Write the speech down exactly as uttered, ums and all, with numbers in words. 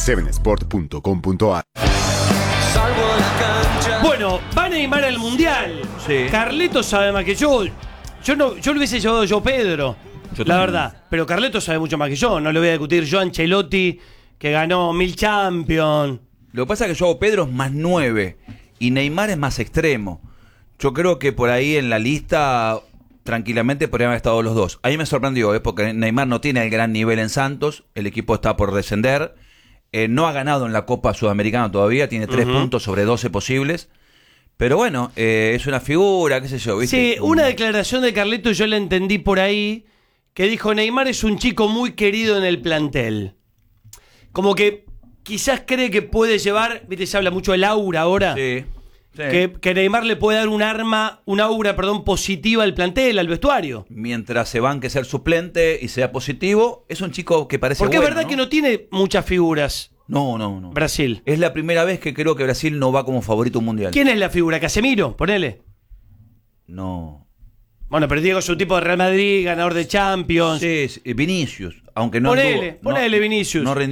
seven sport punto com punto a r. Bueno, va Neymar al Mundial. Sí. Carletos sabe más que yo. Yo no, yo lo hubiese llevado yo Pedro, Yo la también. verdad. Pero Carletos sabe mucho más que yo. No le voy a discutir yo a Ancelotti, que ganó mil Champions. Lo que pasa es que Joao Pedro es más nueve y Neymar es más extremo. Yo creo que por ahí en la lista tranquilamente podrían haber estado los dos. A mí me sorprendió, ¿eh? Porque Neymar no tiene el gran nivel en Santos, el equipo está por descender, eh, no ha ganado en la Copa Sudamericana todavía, tiene tres Uh-huh. puntos sobre doce posibles. Pero bueno, eh, es una figura, qué sé yo, ¿viste? Sí, una declaración de Carletos yo la entendí por ahí, que dijo: Neymar es un chico muy querido en el plantel. Como que quizás cree que puede llevar, viste, se habla mucho del aura ahora. Sí, sí. Que, que Neymar le puede dar un arma, una aura, perdón, positiva al plantel, al vestuario. Mientras se banque ser suplente y sea positivo, es un chico que parece Porque bueno, es verdad que no tiene muchas figuras No, no, no. Brasil. Es la primera vez que creo que Brasil no va como favorito mundial. ¿Quién es la figura? ¿Casemiro? Ponele. No. Bueno, pero Diego es un tipo de Real Madrid, ganador de Champions. Sí, sí, Vinicius, aunque no Ponele, anduvo- ponele no- Vinicius. no rindió